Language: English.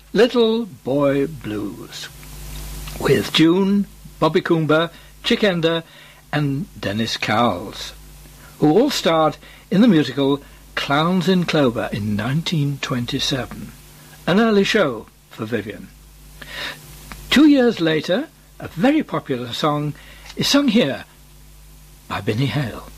Little Boy Blues, with June, Bobby Coomber, Chick Ender and Dennis Cowles, who all starred in the musical Clowns in Clover in 1927, an early show for Vivian. 2 years later, a very popular song is sung here by Benny Hale.